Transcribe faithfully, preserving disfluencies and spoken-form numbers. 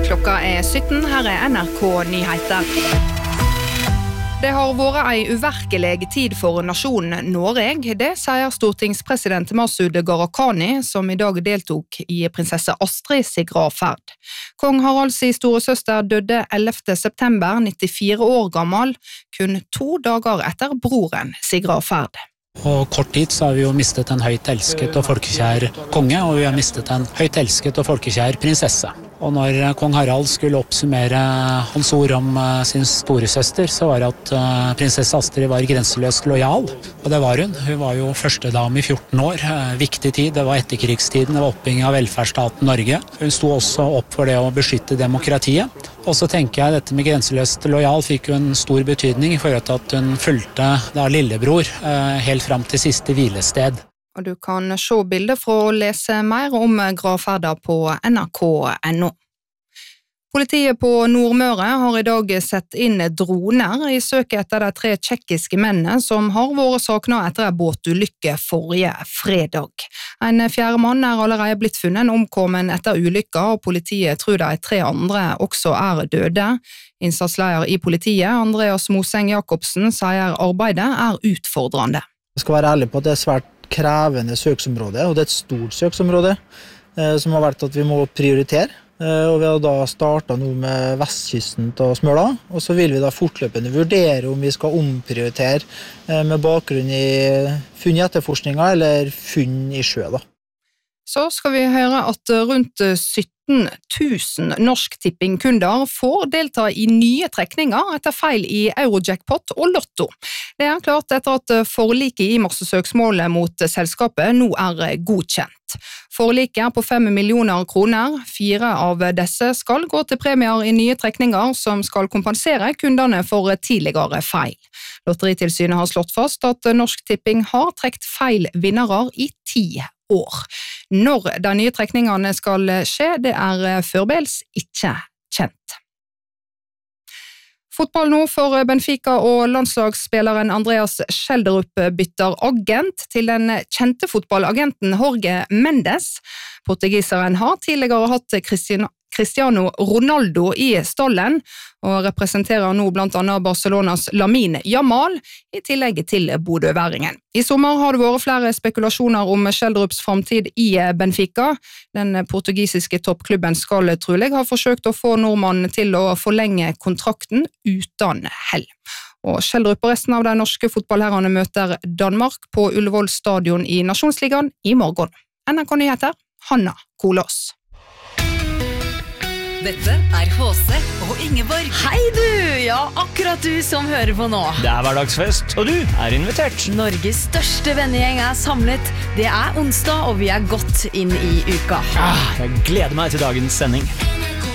Klokka er sytten, her er N R K Nyheter. Det har vært en uverkelig tid for nasjonen Norge, det sier stortingspresident Masud Gharahkhani, som i dag deltok i prinsesse Astrids gravferd. Kong Haralds store søster døde ellevte september, nittifire år gammel, kun to dager etter broren sin gravferd. På kort tid så har vi jo mistet en høyt elsket og folkekjær konge, og vi har mistet en høyt elsket og folkekjær prinsesse. Og når kong Harald skulle oppsummere hans ord om sin store søster, så var det at prinsesse Astrid var grenseløst lojal. Og det var hun. Hun var jo førstedame i fjorten år. Viktig tid, det var etterkrigstiden, det var oppbygging av velferdsstaten Norge. Hun sto også opp for det å beskytte demokratiet. Og så tenker jeg dette med grenseløst lojal fikk jo en stor betydning i forhold til at hun fulgte da lillebror helt fram til siste hvilested. Og du kan se bilder for å lese mer om gravferda på N R K punktum N O. Politiet på Nordmøre har i dag sett inn droner i søket etter de tre tjekkiske mennene som har vært savnet etter en båtulykke forrige fredag. En fjerde mann er allerede blitt funnet omkommen etter ulykka, og politiet tror de tre andre også er døde. Innsatsleder i politiet, Andreas Moseng Jacobsen, sier arbeidet er utfordrende. Jeg skal være ærlig på at det er svært krevende søksområde, og det er et stort søksområde eh, som har vært at vi må prioritere. Eh, og vi har da startet nå med vestkysten til Smøla, og så vil vi da fortløpende vurdere om vi skal omprioritere eh, med bakgrunn i funn i etterforskninga eller funn i sjø. Da. Så skal vi høre at rundt sytten tusen Norsk Tipping-kunder får delta i nye trekninger etter feil i Eurojackpot og Lotto. Det er klart etter at forliket i massesøksmålet mot selskapet nå er godkjent. Forliket er på fem millioner kroner. Fire av disse skal gå til premier i nye trekninger som skal kompensere kundene for tidligere feil. Lotteritilsynet har slått fast at Norsk Tipping har trekt feil vinnere i ti år. Når de nye trekningene skal skje, det er førbels ikke kjent. Fotball nå for Benfica, og landslagsspilleren Andreas Schjelderup bytter agent til den kjente fotballagenten Jorge Mendes. Portugiseren har tidligere hatt Cristiano Cristiano Ronaldo i stallen, og representerer nå blant annet Barcelonas Lamine Yamal, i tillegg til bodøværingen. I sommer har det vært flere spekulasjoner om Schjelderups framtid i Benfica. Den portugisiske toppklubben skal trolig ha forsøkt å få nordmannen til å forlenge kontrakten uten hell. Og Schjelderup og resten av de norske fotballherrene møter Danmark på Ullevål stadion i Nasjonsligaen i morgen. N R K Nyheter, Hanna Kolås. Dette er H C og Ingeborg. Hei du! Ja, akkurat du som hører på nå. Det er hverdagsfest, og du er invitert. Norges største vennegjeng er samlet. Det er onsdag, og vi er godt inn i uka. Ah, jeg gleder meg til dagens sending.